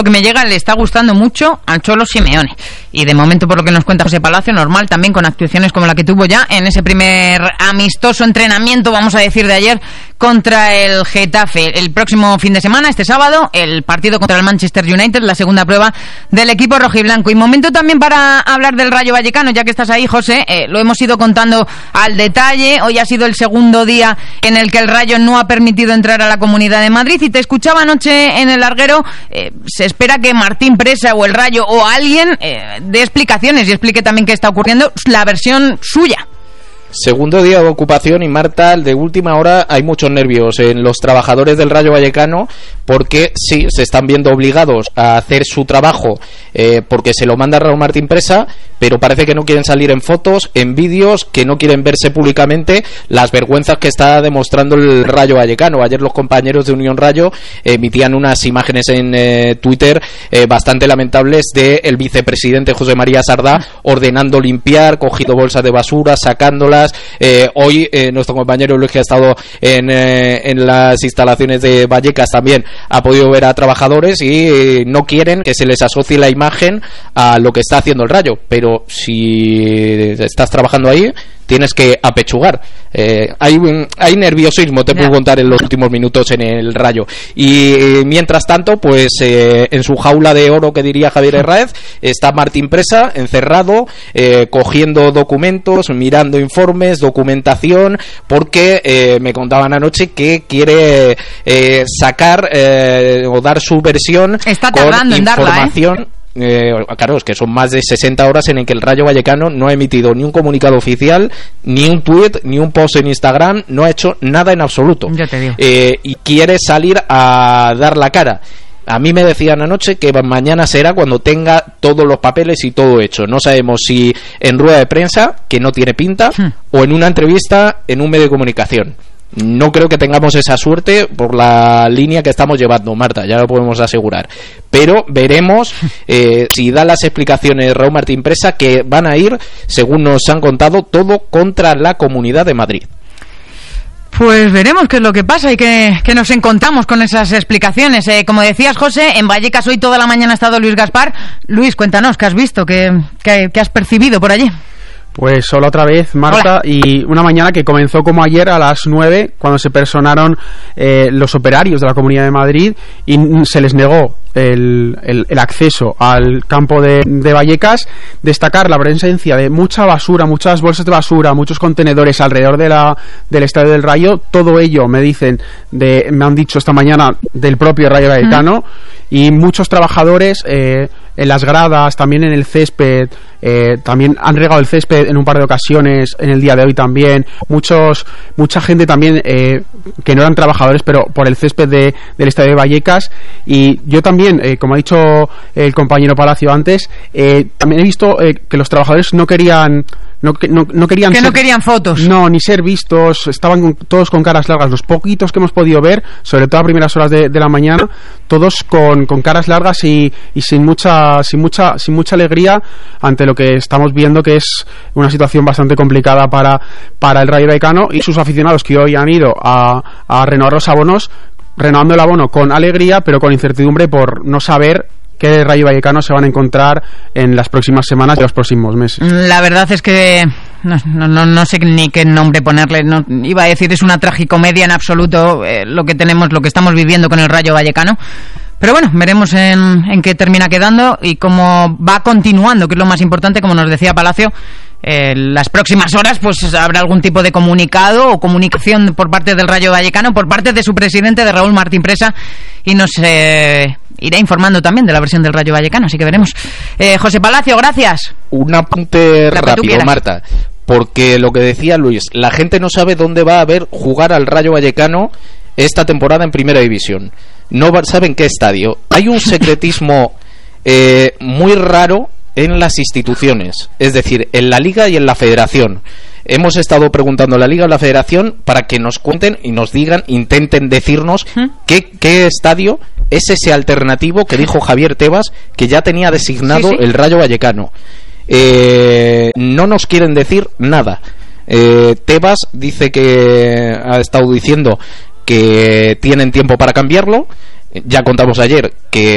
que me llega, le está gustando mucho al Cholo Simeone. Y de momento, por lo que nos cuenta José Palacio, normal también con actuaciones como la que tuvo ya en ese primer amistoso entrenamiento, vamos a decir, de ayer contra el Getafe. El próximo fin de semana, este sábado, el partido contra el Manchester United, la segunda prueba del equipo rojiblanco. Y momento también para hablar del Rayo Vallecano, ya que estás ahí, José. Lo hemos ido contando al detalle. Hoy ha sido el segundo día en el que el Rayo no ha permitido entrar a la Comunidad de Madrid. Y te escuchaba anoche en el larguero. Se espera que Martín Presa o el Rayo o alguien dé explicaciones y explique también qué está ocurriendo, la versión suya. Segundo día de ocupación y, Marta, de última hora hay muchos nervios en los trabajadores del Rayo Vallecano porque sí, se están viendo obligados a hacer su trabajo porque se lo manda Raúl Martín Presa, pero parece que no quieren salir en fotos, en vídeos, que no quieren verse públicamente las vergüenzas que está demostrando el Rayo Vallecano. Ayer los compañeros de Unión Rayo emitían unas imágenes en Twitter bastante lamentables de el vicepresidente José María Sardá ordenando limpiar, cogiendo bolsas de basura, sacándolas. Hoy nuestro compañero Luis, que ha estado en las instalaciones de Vallecas, también ha podido ver a trabajadores y no quieren que se les asocie la imagen a lo que está haciendo el Rayo, pero si estás trabajando ahí tienes que apechugar. Hay nerviosismo, te puedo contar, en los últimos minutos en el Rayo. Y mientras tanto, pues en su jaula de oro, que diría Javier Herráez, está Martín Presa encerrado, cogiendo documentos, mirando informes, documentación, porque me contaban anoche que quiere sacar o dar su versión. Está tardando con información. En darla, claro, es que son más de 60 horas en el que el Rayo Vallecano no ha emitido ni un comunicado oficial, ni un tuit, ni un post en Instagram, no ha hecho nada en absoluto. Ya te digo. Y quiere salir a dar la cara. A mí me decían anoche que mañana será cuando tenga todos los papeles y todo hecho. No sabemos si en rueda de prensa, que no tiene pinta, o en una entrevista en un medio de comunicación. No creo que tengamos esa suerte por la línea que estamos llevando, Marta, ya lo podemos asegurar. Pero veremos si da las explicaciones Raúl Martín Presa, que van a ir, según nos han contado, todo contra la Comunidad de Madrid. Pues veremos qué es lo que pasa y que nos encontramos con esas explicaciones. Como decías, José, en Vallecas hoy toda la mañana ha estado Luis Gaspar. Luis, cuéntanos, ¿qué has visto? ¿Qué has percibido por allí? Pues hola otra vez, Marta. Hola. Y una mañana que comenzó como ayer a las 9, cuando se personaron los operarios de la Comunidad de Madrid y se les negó el acceso al campo de Vallecas. Destacar la presencia de mucha basura, muchas bolsas de basura, muchos contenedores alrededor del Estadio del Rayo. Todo ello, me han dicho esta mañana, del propio Rayo Vallecano. Y muchos trabajadores en las gradas, también en el césped, también han regado el césped en un par de ocasiones en el día de hoy también. Mucha gente también que no eran trabajadores, pero por el césped del Estadio de Vallecas. Y yo también, como ha dicho el compañero Palacio antes, también he visto que los trabajadores no querían fotos, ni ser vistos. Estaban todos con caras largas, los poquitos que hemos podido ver, sobre todo a primeras horas de la mañana, todos con caras largas y sin mucha alegría ante lo que estamos viendo, que es una situación bastante complicada para el Rayo Vallecano y sus aficionados, que hoy han ido a renovar los abonos, renovando el abono con alegría, pero con incertidumbre por no saber qué Rayo Vallecano se van a encontrar en las próximas semanas y los próximos meses. La verdad es que no sé ni qué nombre ponerle. Iba a decir, es una tragicomedia en absoluto lo que estamos viviendo con el Rayo Vallecano. Pero bueno, veremos en qué termina quedando y cómo va continuando, que es lo más importante, como nos decía Palacio. Las próximas horas pues habrá algún tipo de comunicado o comunicación por parte del Rayo Vallecano, por parte de su presidente, de Raúl Martín Presa, y nos irá informando también de la versión del Rayo Vallecano, así que veremos. José Palacio, gracias. Un apunte rápido, Marta, porque lo que decía Luis, la gente no sabe dónde va a ver jugar al Rayo Vallecano esta temporada en Primera División. No saben qué estadio. Hay un secretismo muy raro en las instituciones, es decir, en la Liga y en la Federación. Hemos estado preguntando a la Liga y a la Federación para que nos cuenten y nos digan, intenten decirnos qué estadio es ese alternativo que dijo Javier Tebas que ya tenía designado el Rayo Vallecano. No nos quieren decir nada. Tebas dice que ha estado diciendo que tienen tiempo para cambiarlo. Ya contamos ayer que